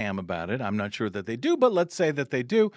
ham about it. I'm not sure that they do, but let's say that they do.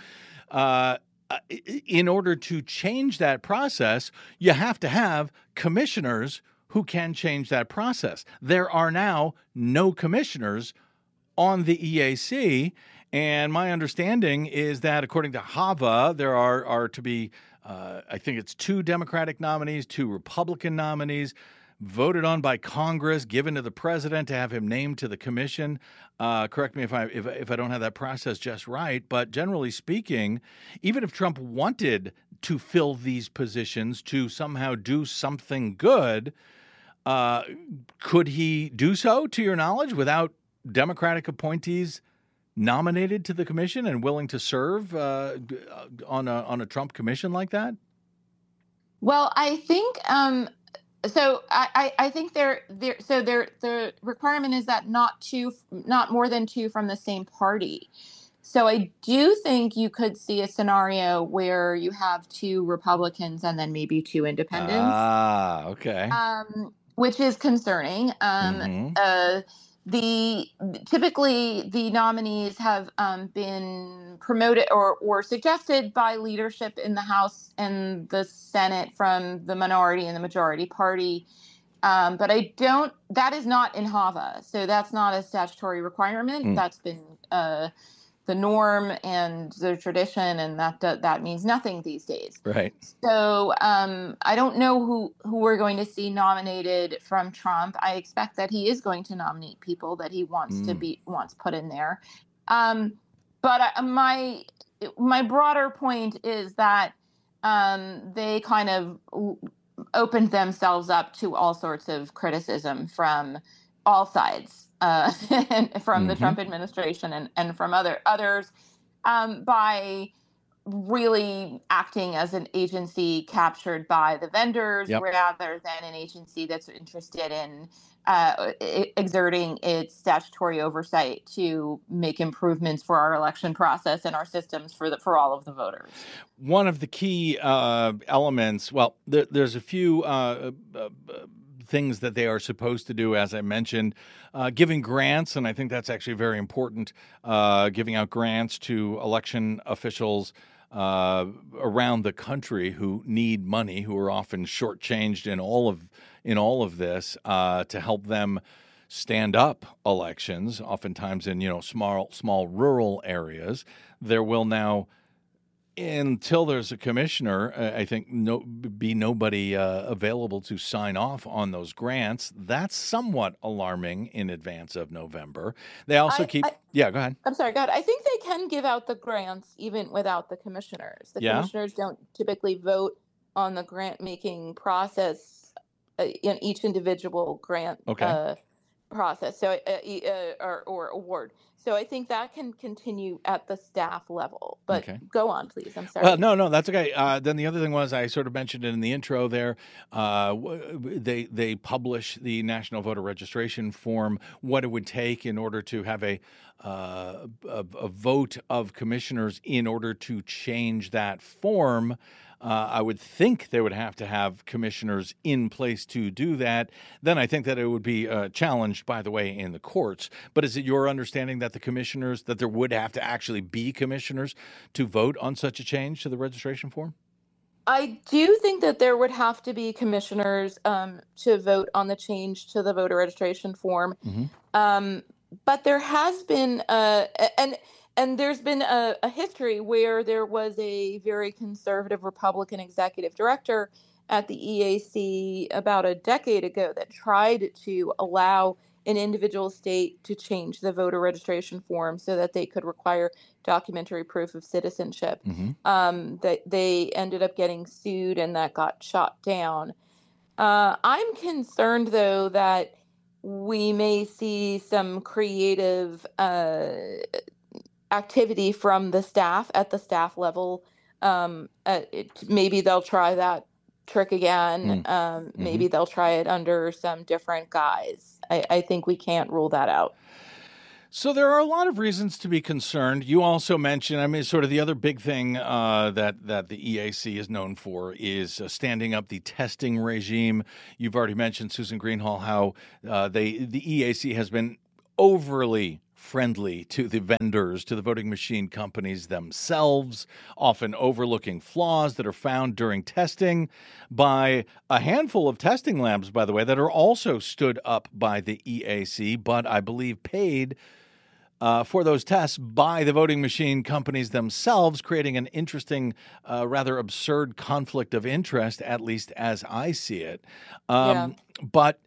In order to change that process, you have to have commissioners who can change that process. There are now no commissioners on the EAC, and my understanding is that according to HAVA, there are to be, I think it's 2 Democratic nominees, 2 Republican nominees, voted on by Congress, given to the president to have him named to the commission. Correct me if I don't have that process just right, but generally speaking, even if Trump wanted to fill these positions to somehow do something good, could he do so, to your knowledge, without Democratic appointees nominated to the commission and willing to serve on a Trump commission like that? Well, I think so. I think the requirement is that not more than 2 from the same party. So I do think you could see a scenario where you have 2 Republicans and then maybe 2 independents. Okay. Which is concerning. Typically the nominees have been promoted or suggested by leadership in the House and the Senate from the minority and the majority party. But that is not in HAVA. So that's not a statutory requirement. That's been the norm and the tradition, and that means nothing these days. Right. So I don't know who we're going to see nominated from Trump. I expect that he is going to nominate people that he wants put in there. But my broader point is that they kind of opened themselves up to all sorts of criticism from all sides. And from the Trump administration and from others by really acting as an agency captured by the vendors rather than an agency that's interested in exerting its statutory oversight to make improvements for our election process and our systems for all of the voters. One of the key elements, well, there's a few things that they are supposed to do, as I mentioned, giving grants, and I think that's actually very important, giving out grants to election officials around the country who need money, who are often shortchanged in all of this, to help them stand up elections, oftentimes in small rural areas. There will now, until there's a commissioner, I think be nobody available to sign off on those grants. That's somewhat alarming in advance of November. They also go ahead. I'm sorry, go ahead. I think they can give out the grants even without the commissioners. The commissioners don't typically vote on the grant-making process in each individual grant process, so or award. So I think that can continue at the staff level. But go on, please. I'm sorry. No, that's okay. Then the other thing was, I sort of mentioned it in the intro there, they publish the National Voter Registration Form, what it would take in order to have a vote of commissioners in order to change that form. I would think they would have to have commissioners in place to do that. Then I think that it would be challenged, by the way, in the courts. But is it your understanding that that there would have to actually be commissioners to vote on such a change to the registration form? I do think that there would have to be commissioners to vote on the change to the voter registration form. But there has been and there's been a history where there was a very conservative Republican executive director at the EAC about a decade ago that tried to allow an individual state to change the voter registration form so that they could require documentary proof of citizenship. That they ended up getting sued and that got shot down. I'm concerned, though, that we may see some creative activity from the staff at the staff level. Maybe they'll try that trick again. Maybe they'll try it under some different guise. I think we can't rule that out. So there are a lot of reasons to be concerned. You also mentioned, sort of the other big thing that the EAC is known for is standing up the testing regime. You've already mentioned, Susan Greenhalgh, how the EAC has been overly friendly to the vendors, to the voting machine companies themselves, often overlooking flaws that are found during testing by a handful of testing labs, by the way, that are also stood up by the EAC, but I believe paid for those tests by the voting machine companies themselves, creating an interesting, rather absurd conflict of interest, at least as I see it. But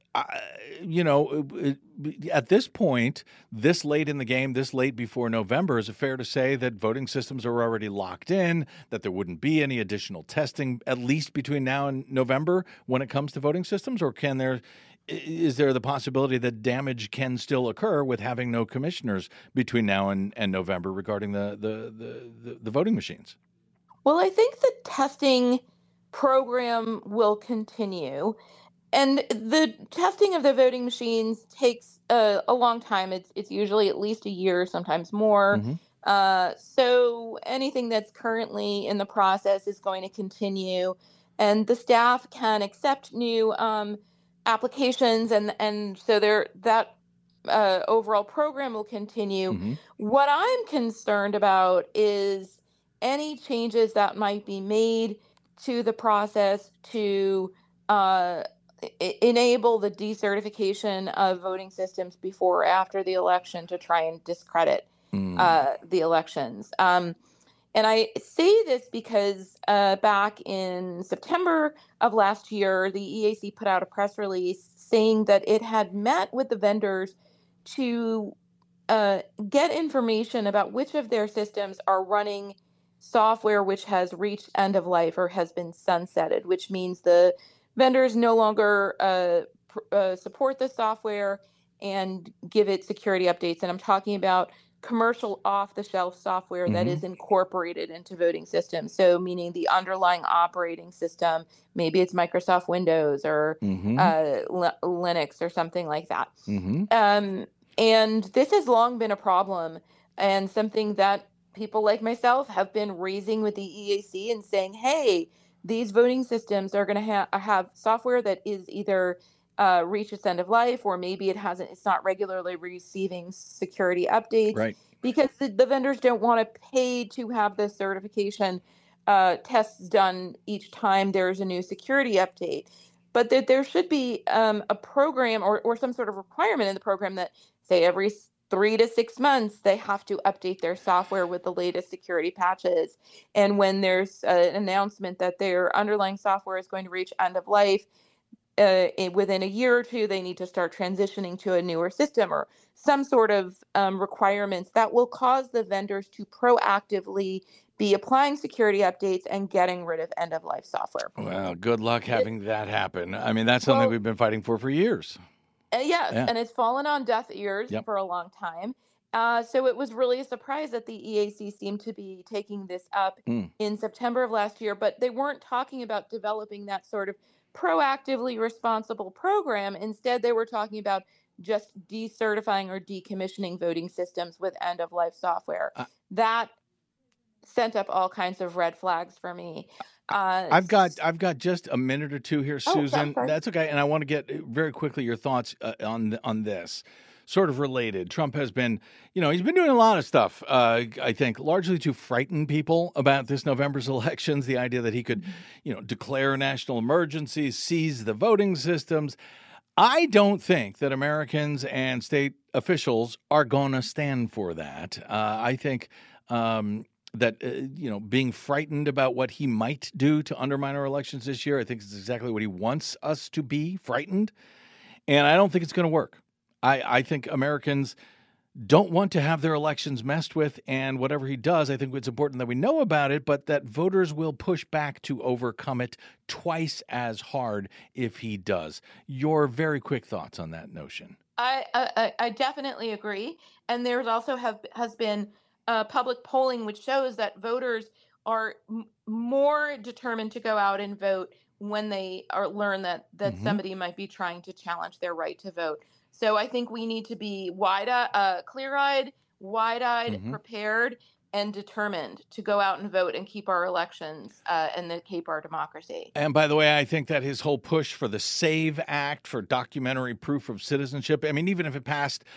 at this point, this late in the game, this late before November, is it fair to say that voting systems are already locked in, that there wouldn't be any additional testing, at least between now and November, when it comes to voting systems? Or is there the possibility that damage can still occur with having no commissioners between now and November regarding the voting machines? Well, I think the testing program will continue. And the testing of the voting machines takes a long time. It's usually at least a year, sometimes more. So anything that's currently in the process is going to continue, and the staff can accept new applications, and so that overall program will continue. What I'm concerned about is any changes that might be made to the process to enable the decertification of voting systems before or after the election to try and discredit the elections. And I say this because back in September of last year, the EAC put out a press release saying that it had met with the vendors to get information about which of their systems are running software which has reached end of life or has been sunsetted, which means the vendors no longer support the software and give it security updates. And I'm talking about commercial off-the-shelf software that is incorporated into voting systems. So meaning the underlying operating system, maybe it's Microsoft Windows or Linux or something like that. And this has long been a problem and something that people like myself have been raising with the EAC and saying, hey, these voting systems are going to have software that is either reached its end of life, or maybe it's not regularly receiving security updates, right? Because the vendors don't want to pay to have the certification tests done each time there's a new security update. But that there should be a program or some sort of requirement in the program that, say, every 3 to 6 months, they have to update their software with the latest security patches. And when there's an announcement that their underlying software is going to reach end of life, within a year or two, they need to start transitioning to a newer system or some sort of requirements that will cause the vendors to proactively be applying security updates and getting rid of end-of-life software. Well, good luck having that happen. I mean, that's something we've been fighting for years. Yes, and it's fallen on deaf ears for a long time. So it was really a surprise that the EAC seemed to be taking this up in September of last year, but they weren't talking about developing that sort of proactively responsible program. Instead, they were talking about just decertifying or decommissioning voting systems with end-of-life software. That sent up all kinds of red flags for me. I've got just a minute or two here, Susan. Oh, that's okay, and I want to get very quickly your thoughts on this. Sort of related. Trump has been, he's been doing a lot of stuff, I think, largely to frighten people about this November's elections. The idea that he could, declare a national emergency, seize the voting systems. I don't think that Americans and state officials are going to stand for that. I think that, being frightened about what he might do to undermine our elections this year, I think is exactly what he wants us to be, frightened. And I don't think it's going to work. I think Americans don't want to have their elections messed with, and whatever he does, I think it's important that we know about it, but that voters will push back to overcome it twice as hard if he does. Your very quick thoughts on that notion. I definitely agree. And there's also has been public polling which shows that voters are more determined to go out and vote when they learn that somebody might be trying to challenge their right to vote. So I think we need to be clear-eyed, wide-eyed, prepared, and determined to go out and vote and keep our elections and keep our democracy. And by the way, I think that his whole push for the SAVE Act, for documentary proof of citizenship, I mean, even if it passed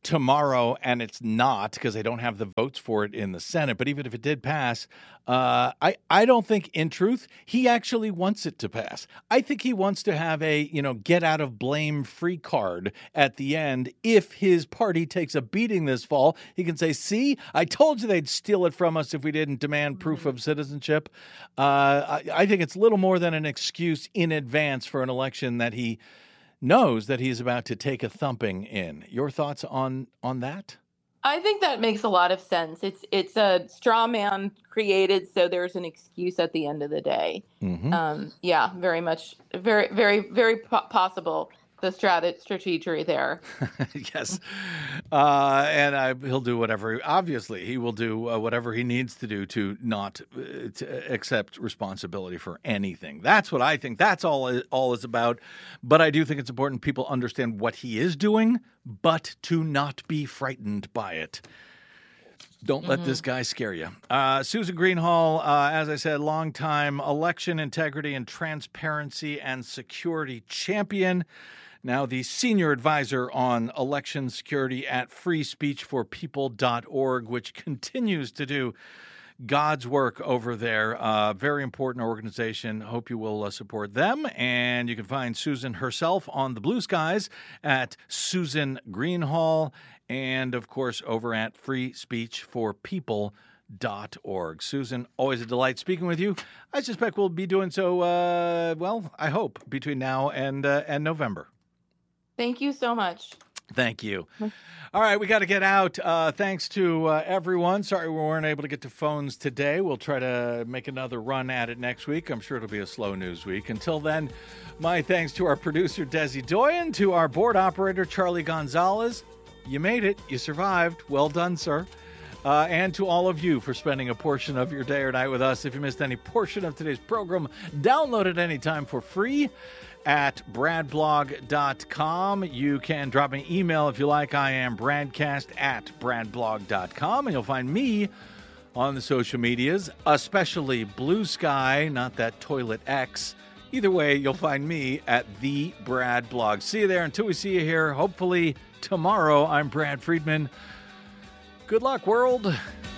tomorrow and it's not, because they don't have the votes for it in the Senate. But even if it did pass, I don't think, in truth, he actually wants it to pass. I think he wants to have a, get out of blame free card at the end. If his party takes a beating this fall, he can say, see, I told you they'd steal it from us if we didn't demand proof of citizenship. I think it's little more than an excuse in advance for an election that he knows that he's about to take a thumping in. Your thoughts on that? I think that makes a lot of sense. It's a straw man created, so there's an excuse at the end of the day. Mm-hmm. Yeah, very much, very, very, very possible. The strategy there. Yes. And he'll do whatever. Obviously, he will do whatever he needs to do to not to accept responsibility for anything. That's what I think. That's all is about. But I do think it's important people understand what he is doing, but to not be frightened by it. Don't let this guy scare you. Susan Greenhalgh, as I said, longtime election integrity and transparency and security champion. Now the senior advisor on election security at freespeechforpeople.org, which continues to do God's work over there. Very important organization. Hope you will support them. And you can find Susan herself on the Blue Skies at Susan Greenhalgh, and of course over at freespeechforpeople.org. Susan, always a delight speaking with you. I suspect we'll be doing so, I hope, between now and November. Thank you so much. Thank you. All right, we got to get out. Thanks to everyone. Sorry we weren't able to get to phones today. We'll try to make another run at it next week. I'm sure it'll be a slow news week. Until then, my thanks to our producer, Desi Doyen, to our board operator, Charlie Gonzalez. You made it. You survived. Well done, sir. And to all of you for spending a portion of your day or night with us. If you missed any portion of today's program, download it anytime for free at bradblog.com. You can drop me an email if you like. I am bradcast@bradblog.com, and you'll find me on the social medias, especially Blue Sky, not that Toilet X. Either way, you'll find me at the Brad Blog. See you there. Until we see you here, hopefully tomorrow, I'm Brad Friedman. Good luck, world.